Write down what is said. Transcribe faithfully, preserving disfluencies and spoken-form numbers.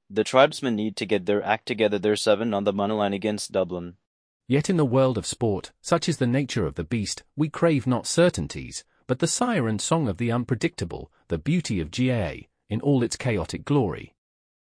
The tribesmen need to get their act together. They're seven on the money line against Dublin. Yet in the world of sport, such is the nature of the beast, we crave not certainties, but the siren song of the unpredictable, the beauty of G A A, in all its chaotic glory.